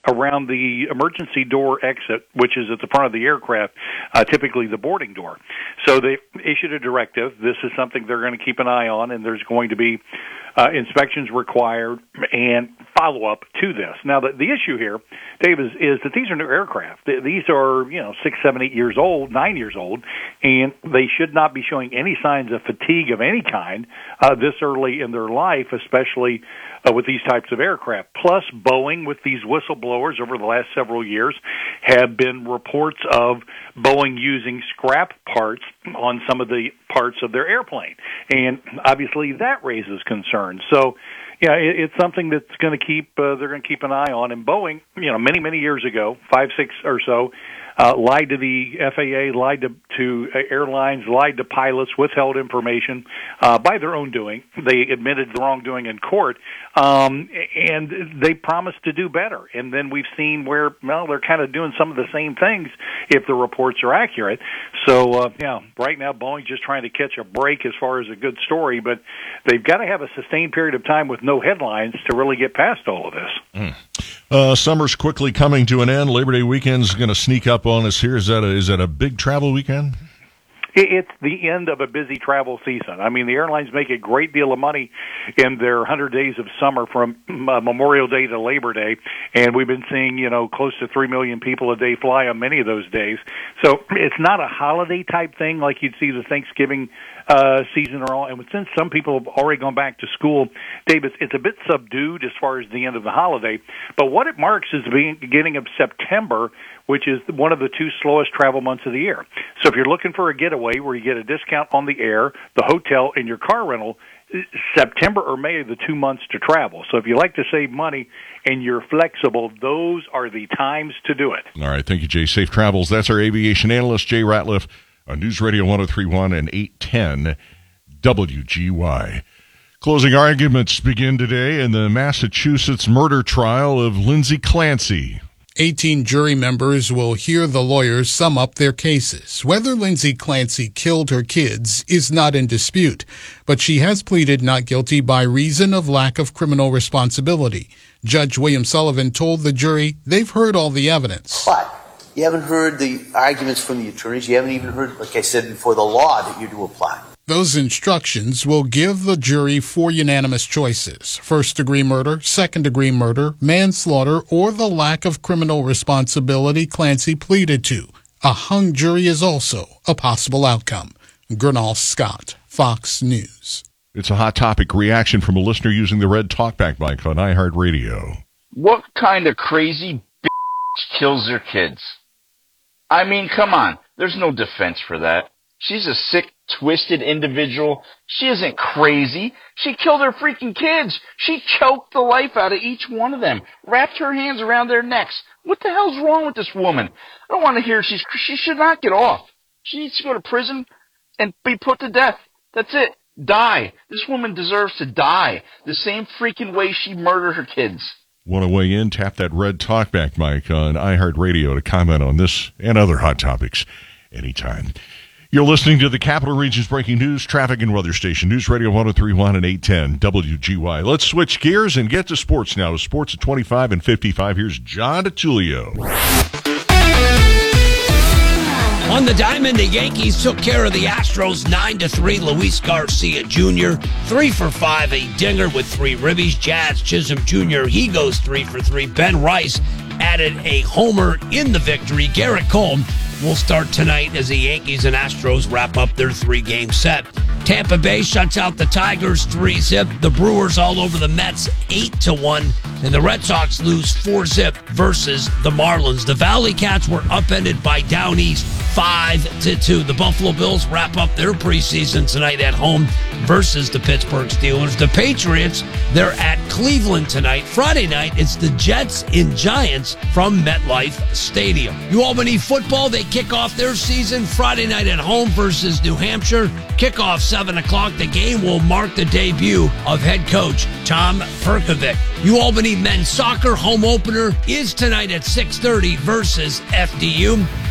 around the emergency door exit, which is at the front of the aircraft, typically the boarding door. So they issued a directive. This is something they're going to keep an eye on, and there's going to be inspections required and follow-up to this. Now, the issue here, Dave, is that these are new aircraft. These are, 6, 7, 8 years old, 9 years old, and they should not be showing any signs of fatigue of any kind this early in their life, especially with these types of aircraft. Plus, Boeing, with these whistleblowers over the last several years, have been reports of Boeing using scrap parts on some of the parts of their airplane. And obviously that raises concerns. So, yeah, it's something that's going to they're going to keep an eye on. And Boeing, many, many years ago, 5, 6 or so, lied to the FAA, lied to airlines, lied to pilots, withheld information by their own doing. They admitted the wrongdoing in court, and they promised to do better. And then we've seen where, they're kind of doing some of the same things if the reports are accurate. So, right now Boeing's just trying to catch a break as far as a good story, but they've got to have a sustained period of time with no headlines to really get past all of this. Summer's quickly coming to an end. Labor Day weekend's going to sneak up on us here. Is that a big travel weekend? It's the end of a busy travel season. I mean, the airlines make a great deal of money in their 100 days of summer from Memorial Day to Labor Day, and we've been seeing, close to 3 million people a day fly on many of those days. So it's not a holiday-type thing like you'd see the Thanksgiving season or all. And since some people have already gone back to school, Dave, it's a bit subdued as far as the end of the holiday. But what it marks is the beginning of September, which is one of the 2 slowest travel months of the year. So if you're looking for a getaway where you get a discount on the air, the hotel, and your car rental, September or May are the 2 months to travel. So if you like to save money and you're flexible, those are the times to do it. All right. Thank you, Jay. Safe travels. That's our aviation analyst, Jay Ratliff, on News Radio 103.1 and 810 WGY. Closing arguments begin today in the Massachusetts murder trial of Lindsay Clancy. 18 jury members will hear the lawyers sum up their cases. Whether Lindsay Clancy killed her kids is not in dispute, but she has pleaded not guilty by reason of lack of criminal responsibility. Judge William Sullivan told the jury they've heard all the evidence. But you haven't heard the arguments from the attorneys. You haven't even heard, like I said before, the law that you do apply. Those instructions will give the jury 4 unanimous choices: first-degree murder, second-degree murder, manslaughter, or the lack of criminal responsibility Clancy pleaded to. A hung jury is also a possible outcome. Gernal Scott, Fox News. It's a hot topic reaction from a listener using the red talkback mic on iHeartRadio. What kind of crazy bitch kills her kids? I mean, come on. There's no defense for that. She's a sick, twisted individual. She isn't crazy. She killed her freaking kids. She choked the life out of each one of them, wrapped her hands around their necks. What the hell's wrong with this woman? I don't want to hear she should not get off. She needs to go to prison and be put to death. That's it. Die. This woman deserves to die the same freaking way she murdered her kids. Want to weigh in? Tap that red talkback mic on iHeartRadio to comment on this and other hot topics anytime. You're listening to the Capital Region's breaking news, traffic, and weather station, News Radio 103.1 and 810 WGY. Let's switch gears and get to sports now. Sports at 25 and 55. Here's John DiTullio. On the diamond, the Yankees took care of the Astros 9-3. Luis Garcia Jr., 3 for 5, a dinger with 3 ribbies. Jazz Chisholm Jr., he goes 3 for 3. Ben Rice added a homer in the victory. Garrett Cole will start tonight as the Yankees and Astros wrap up their 3-game set. Tampa Bay shuts out the Tigers 3-0. The Brewers all over the Mets 8-1. And the Red Sox lose 4-0 versus the Marlins. The Valley Cats were upended by Down East 5-2. The Buffalo Bills wrap up their preseason tonight at home versus the Pittsburgh Steelers. The Patriots, they're at Cleveland tonight. Friday night, it's the Jets and Giants from MetLife Stadium. New Albany football, they kick off their season Friday night at home versus New Hampshire. Kickoff 7 o'clock. The game will mark the debut of head coach Tom Perkovic. New Albany men's soccer home opener is tonight at 6:30 versus FDU.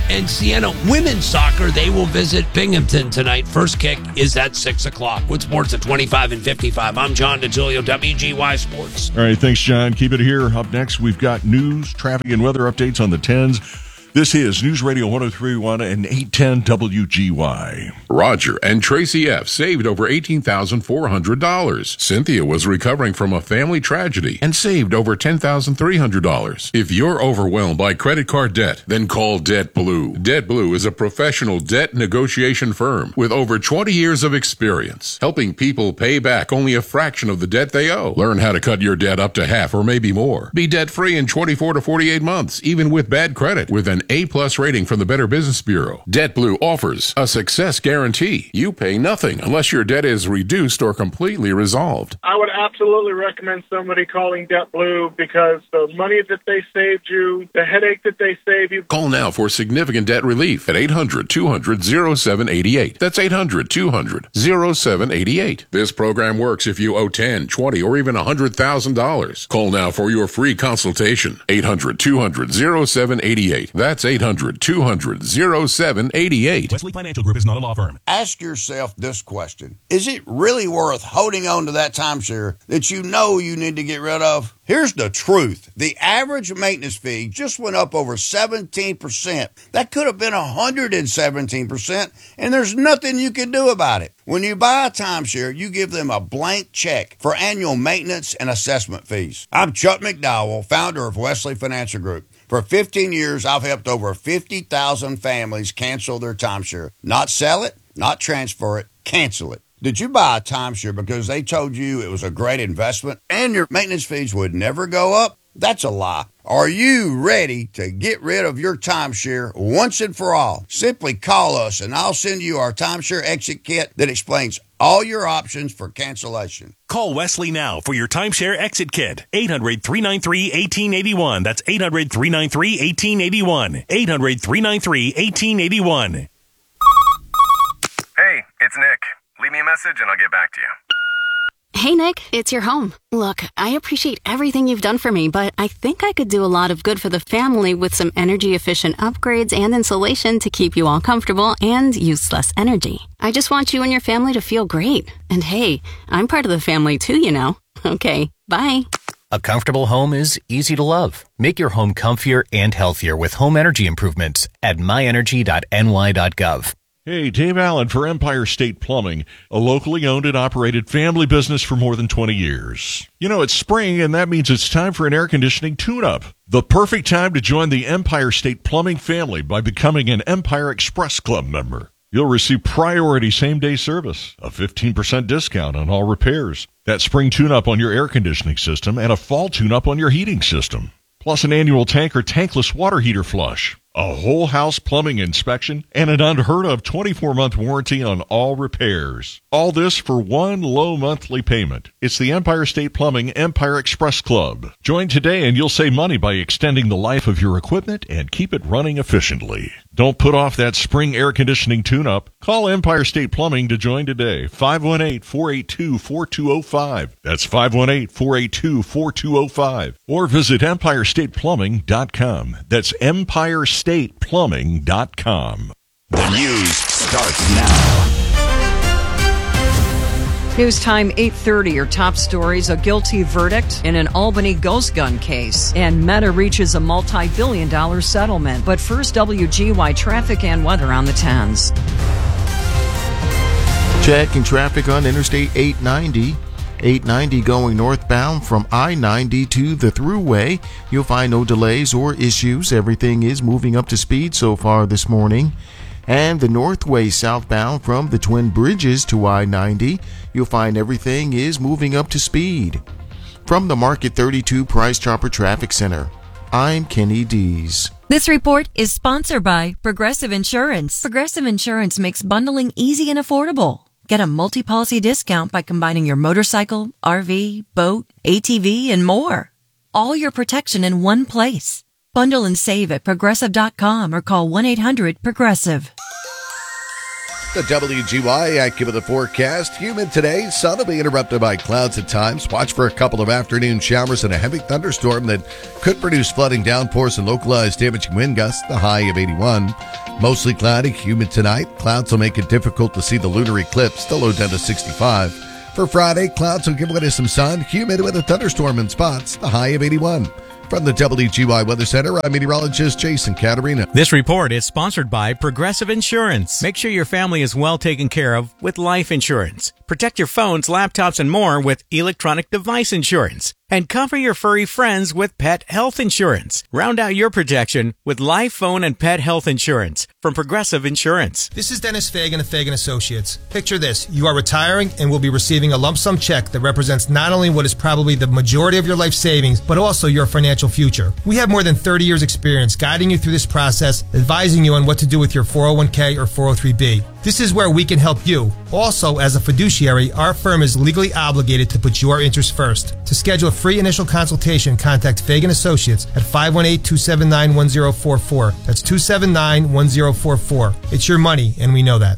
And Siena women's soccer, they will visit Binghamton tonight. First kick is at 6 o'clock. With sports at 25 and 55. I'm John DeTilio, WGY Sports. All right, thanks, John. Keep it here. Up next, we've got news, traffic, and weather updates on the 10s. This is News Radio 103.1 and 810 WGY. Roger and Tracy F. saved over $18,400. Cynthia was recovering from a family tragedy and saved over $10,300. If you're overwhelmed by credit card debt, then call Debt Blue. Debt Blue is a professional debt negotiation firm with over 20 years of experience, helping people pay back only a fraction of the debt they owe. Learn how to cut your debt up to half or maybe more. Be debt-free in 24 to 48 months, even with bad credit, with an A-plus rating from the Better Business Bureau. Debt Blue offers a success guarantee. You pay nothing unless your debt is reduced or completely resolved. I would absolutely recommend somebody calling Debt Blue because the money that they saved you, the headache that they save you. Call now for significant debt relief at 800-200-0788. That's 800-200-0788. This program works if you owe $10, $20, or even $100,000. Call now for your free consultation. 800-200-0788. That's 800-200-0788. Wesley Financial Group is not a law firm. Ask yourself this question. Is it really worth holding on to that timeshare that you know you need to get rid of? Here's the truth. The average maintenance fee just went up over 17%. That could have been 117%, and there's nothing you can do about it. When you buy a timeshare, you give them a blank check for annual maintenance and assessment fees. I'm Chuck McDowell, founder of Wesley Financial Group. For 15 years, I've helped over 50,000 families cancel their timeshare. Not sell it, not transfer it, cancel it. Did you buy a timeshare because they told you it was a great investment and your maintenance fees would never go up? That's a lie. Are you ready to get rid of your timeshare once and for all? Simply call us and I'll send you our timeshare exit kit that explains all your options for cancellation. Call Wesley now for your timeshare exit kit. 800-393-1881. That's 800-393-1881. 800-393-1881. Hey, it's Nick. Leave me a message and I'll get back to you. Hey, Nick, it's your home. Look, I appreciate everything you've done for me, but I think I could do a lot of good for the family with some energy-efficient upgrades and insulation to keep you all comfortable and use less energy. I just want you and your family to feel great. And hey, I'm part of the family too, you know. Okay, bye. A comfortable home is easy to love. Make your home comfier and healthier with home energy improvements at myenergy.ny.gov. Hey, Dave Allen for Empire State Plumbing, a locally owned and operated family business for more than 20 years. You know, it's spring, and that means it's time for an air conditioning tune-up. The perfect time to join the Empire State Plumbing family by becoming an Empire Express Club member. You'll receive priority same-day service, a 15% discount on all repairs, that spring tune-up on your air conditioning system, and a fall tune-up on your heating system. Plus an annual tank or tankless water heater flush, a whole house plumbing inspection, and an unheard of 24-month warranty on all repairs. All this for one low monthly payment. It's the Empire State Plumbing Empire Express Club. Join today and you'll save money by extending the life of your equipment and keep it running efficiently. Don't put off that spring air conditioning tune-up. Call Empire State Plumbing to join today. 518-482-4205. That's 518-482-4205. Or visit EmpireStatePlumbing.com. That's EmpireStatePlumbing.com. The news starts now. News time 8:30. Your top stories: a guilty verdict in an Albany ghost gun case, and Meta reaches a multi-billion-dollar settlement. But first, WGY traffic and weather on the 10s. Checking traffic on Interstate 890. 890 going northbound from I-90 to the Thruway. You'll find no delays or issues. Everything is moving up to speed so far this morning. And the Northway southbound from the Twin Bridges to I-90, you'll find everything is moving up to speed. From the Market 32 Price Chopper Traffic Center, I'm Kenny Dees. This report is sponsored by Progressive Insurance. Progressive Insurance makes bundling easy and affordable. Get a multi-policy discount by combining your motorcycle, RV, boat, ATV, and more. All your protection in one place. Bundle and save at Progressive.com or call 1-800-PROGRESSIVE. The WGY AccuWeather forecast. Humid today. Sun will be interrupted by clouds at times. Watch for a couple of afternoon showers and a heavy thunderstorm that could produce flooding, downpours, and localized damaging wind gusts. The high of 81. Mostly cloudy, humid tonight. Clouds will make it difficult to see the lunar eclipse. The low down to 65. For Friday, clouds will give way to some sun. Humid with a thunderstorm in spots. The high of 81. From the WGY Weather Center, I'm meteorologist Jason Caterina. This report is sponsored by Progressive Insurance. Make sure your family is well taken care of with life insurance. Protect your phones, laptops, and more with electronic device insurance. And cover your furry friends with pet health insurance. Round out your protection with life, phone, and pet health insurance from Progressive Insurance. This is Dennis Fagan of Fagan Associates. Picture this. You are retiring and will be receiving a lump sum check that represents not only what is probably the majority of your life savings, but also your financial future. We have more than 30 years experience guiding you through this process, advising you on what to do with your 401k or 403b. This is where we can help you. Also, as a fiduciary, our firm is legally obligated to put your interests first. To schedule a free initial consultation, contact Fagan Associates at 518-279-1044. That's 279-1044. It's your money, and we know that.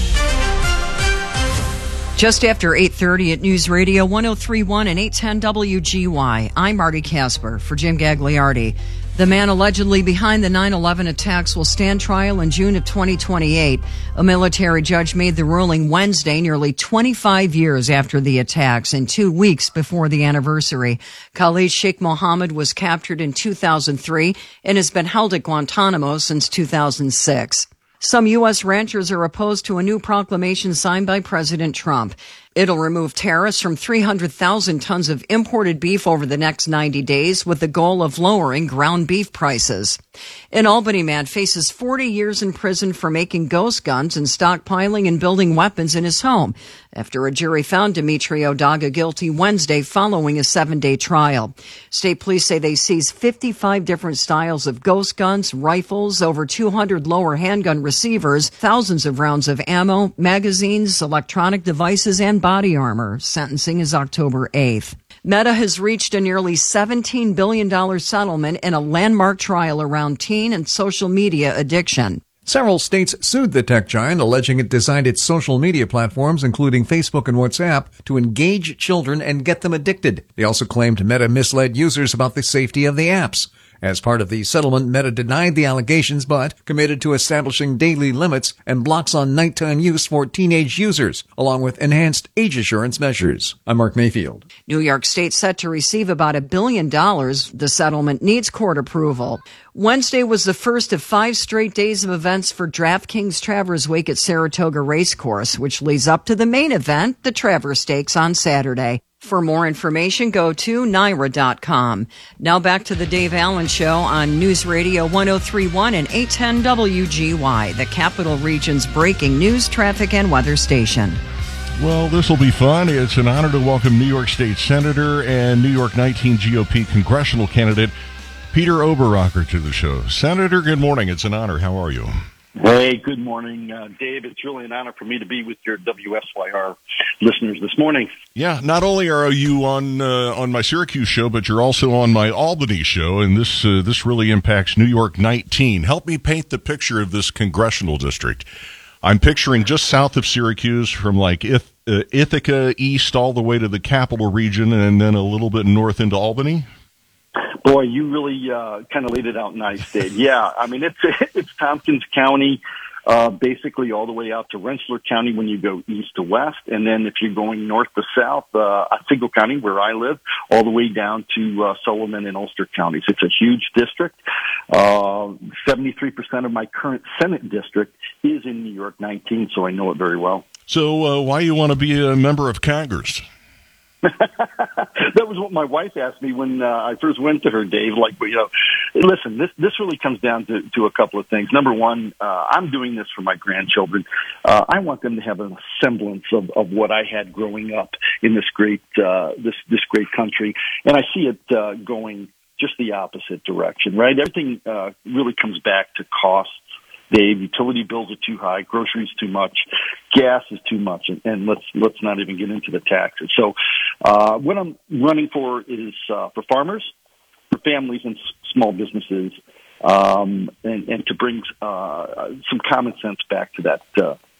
Just after 8:30 at News Radio 103.1 and 810 WGY, I'm Marty Casper for Jim Gagliardi. The man allegedly behind the 9/11 attacks will stand trial in June of 2028. A military judge made the ruling Wednesday, nearly 25 years after the attacks and 2 weeks before the anniversary. Khalid Sheikh Mohammed was captured in 2003 and has been held at Guantanamo since 2006. Some U.S. ranchers are opposed to a new proclamation signed by President Trump. It'll remove tariffs from 300,000 tons of imported beef over the next 90 days with the goal of lowering ground beef prices. An Albany man faces 40 years in prison for making ghost guns and stockpiling and building weapons in his home after a jury found Dimitri Odaga guilty Wednesday following a 7-day trial. State police say they seized 55 different styles of ghost guns, rifles, over 200 lower handgun receivers, thousands of rounds of ammo, magazines, electronic devices, and body armor. Sentencing is October 8th. Meta has reached a nearly $17 billion settlement in a landmark trial around teen and social media addiction. Several states sued the tech giant, alleging it designed its social media platforms, including Facebook and WhatsApp, to engage children and get them addicted. They also claimed Meta misled users about the safety of the apps. As part of the settlement, Meta denied the allegations, but committed to establishing daily limits and blocks on nighttime use for teenage users, along with enhanced age assurance measures. I'm Mark Mayfield. New York State set to receive about $1 billion. The settlement needs court approval. Wednesday was the first of 5 straight days of events for DraftKings Travers Week at Saratoga Racecourse, which leads up to the main event, the Travers Stakes, on Saturday. For more information, go to NYRA.com. Now back to the Dave Allen Show on News Radio 103.1 and 810 WGY, the Capital Region's breaking news, traffic, and weather station. Well, this will be fun. It's an honor to welcome New York State Senator and New York 19 GOP congressional candidate Peter Oberrocker to the show. Senator, good morning. It's an honor. How are you? Hey, good morning, Dave. It's really an honor for me to be with your WSYR listeners this morning. Yeah, not only are you on my Syracuse show, but you're also on my Albany show, and this really impacts New York 19. Help me paint the picture of this congressional district. I'm picturing just south of Syracuse, from like Ithaca east all the way to the Capital Region, and then a little bit north into Albany. Boy, you really kind of laid it out nice, Dave. Yeah, I mean, it's Tompkins County, basically all the way out to Rensselaer County when you go east to west. And then if you're going north to south, Otsego County, where I live, all the way down to Sullivan and Ulster counties. It's a huge district. 73% of my current Senate district is in New York 19, so I know it very well. So why you want to be a member of Congress? That was what my wife asked me when I first went to her, Dave. Like, listen, this really comes down to a couple of things. Number one, I'm doing this for my grandchildren. I want them to have a semblance of what I had growing up in this great this great country, and I see it going just the opposite direction. Right? Everything really comes back to costs. Dave, utility bills are too high, groceries too much, gas is too much, and let's not even get into the taxes. So, what I'm running for is for farmers, for families and small businesses, and to bring some common sense back to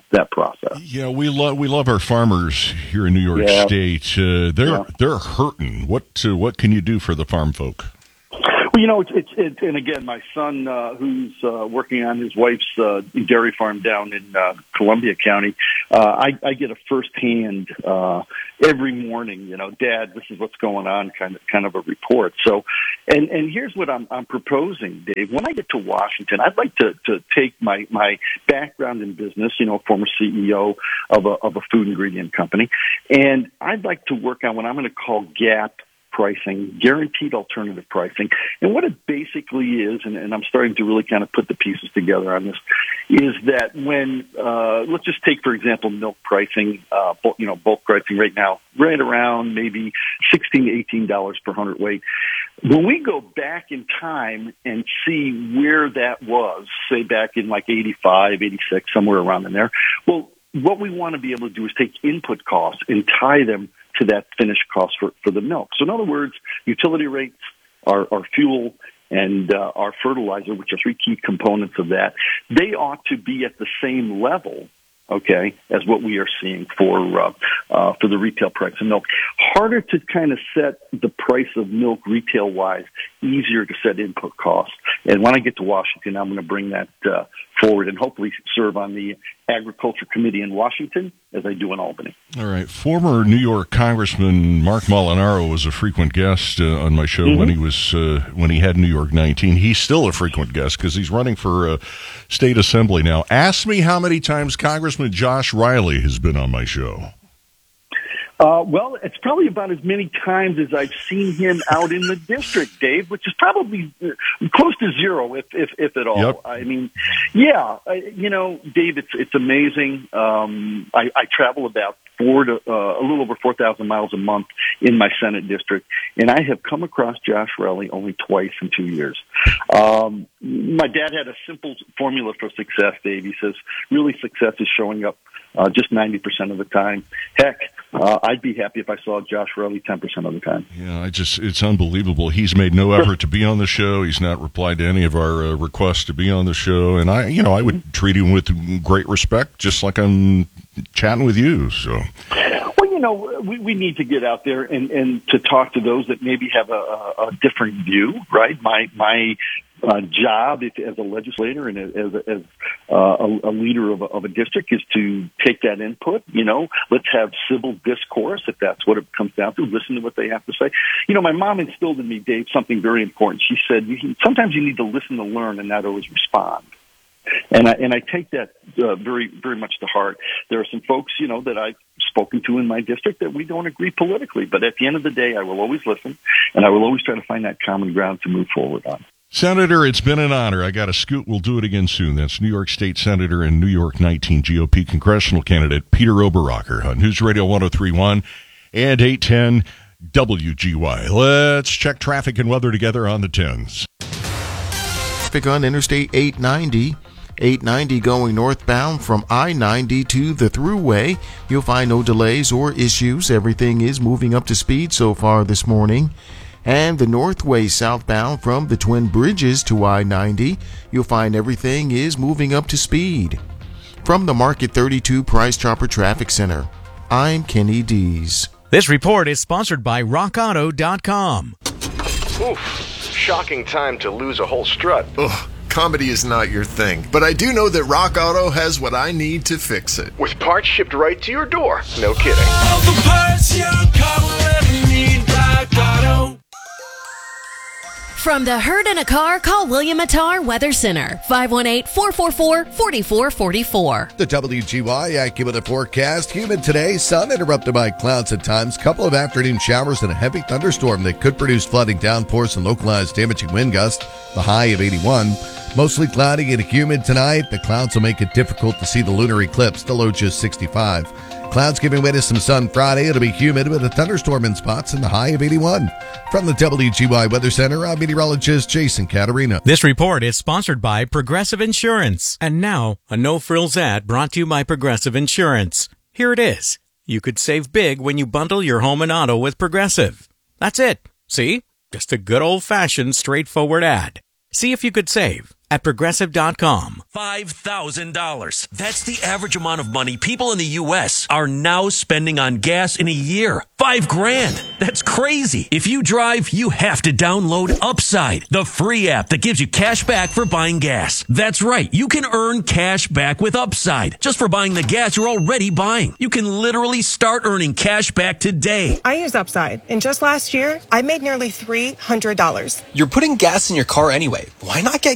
that process. Yeah, we love our farmers here in New York State. They're hurting. What can you do for the farm folk? Well, it's and again, my son, who's working on his wife's dairy farm down in Columbia County, I get a firsthand every morning. Dad, this is what's going on, kind of a report. So, and here's what I'm proposing, Dave. When I get to Washington, I'd like to take my background in business, former CEO of a food ingredient company, and I'd like to work on what I'm going to call GAP pricing, guaranteed alternative pricing. And what it basically is, and I'm starting to really kind of put the pieces together on this, is that when, let's just take, for example, milk pricing, bulk pricing right now, right around maybe $16 to $18 per hundredweight. When we go back in time and see where that was, say back in like 85, 86, somewhere around in there, well, what we want to be able to do is take input costs and tie them to that finished cost for the milk. So in other words, utility rates, our fuel, and our fertilizer, which are three key components of that, they ought to be at the same level, okay, as what we are seeing for the retail price of milk. Harder to kind of set the price of milk retail-wise, easier to set input costs. And when I get to Washington, I'm going to bring that forward and hopefully serve on the Agriculture Committee in Washington as I do in Albany. All right. Former New York Congressman Mark Molinaro was a frequent guest on my show when he had New York 19. He's still a frequent guest because he's running for state assembly now. Ask me how many times Congressman Josh Riley has been on my show. Well, it's probably about as many times as I've seen him out in the district, Dave, which is probably close to zero, if at all. Yep. I mean, Dave, it's amazing. I travel about a little over 4,000 miles a month in my Senate district, and I have come across Josh Riley only twice in 2 years. My dad had a simple formula for success, Dave. He says, really, success is showing up just 90% of the time. Heck, I'd be happy if I saw Josh Riley 10% of the time. Yeah, it's unbelievable. He's made no effort to be on the show. He's not replied to any of our requests to be on the show. And I would treat him with great respect, just like I'm chatting with you. So. Well, we need to get out there and to talk to those that maybe have a different view, right? My job as a legislator and as a leader of a district is to take that input. Let's have civil discourse if that's what it comes down to. Listen to what they have to say. My mom instilled in me, Dave, something very important. She said, sometimes you need to listen to learn and not always respond. And I take that very, very much to heart. There are some folks, that I've spoken to in my district that we don't agree politically, but at the end of the day, I will always listen, and I will always try to find that common ground to move forward on. Senator, it's been an honor. I got a scoot. We'll do it again soon. That's New York State Senator and New York 19 GOP congressional candidate Peter Oberacher on News Radio 103.1 and 810 WGY. Let's check traffic and weather together on the 10s. Traffic on Interstate 890. 890 going northbound from I-90 to the Thruway. You'll find no delays or issues. Everything is moving up to speed so far this morning. And the Northway southbound from the Twin Bridges to I-90. You'll find everything is moving up to speed. From the Market 32 Price Chopper Traffic Center, I'm Kenny Dees. This report is sponsored by RockAuto.com. Oof, shocking time to lose a whole strut. Ugh. Comedy is not your thing, but I do know that Rock Auto has what I need to fix it. With parts shipped right to your door. No kidding. All the parts your car will ever need, Rock Auto. From the Herd in a Car, call William Attar Weather Center, 518-444-4444. The WGY AccuWeather forecast. Humid today, sun interrupted by clouds at times. Couple of afternoon showers and a heavy thunderstorm that could produce flooding, downpours, and localized damaging wind gusts. The high of 81. Mostly cloudy and humid tonight. The clouds will make it difficult to see the lunar eclipse. The low just 65. Clouds giving way to some sun Friday. It'll be humid with a thunderstorm in spots and the high of 81. From the WGY Weather Center, I'm meteorologist Jason Caterina. This report is sponsored by Progressive Insurance. And now, a no-frills ad brought to you by Progressive Insurance. Here it is. You could save big when you bundle your home and auto with Progressive. That's it. See? Just a good old-fashioned, straightforward ad. See if you could save. at Progressive.com. $5,000. That's the average amount of money people in the U.S. are now spending on gas in a year. $5,000. That's crazy. If you drive, you have to download Upside, the free app that gives you cash back for buying gas. That's right. You can earn cash back with Upside just for buying the gas you're already buying. You can literally start earning cash back today. I use Upside, and just last year, I made nearly $300. You're putting gas in your car anyway. Why not get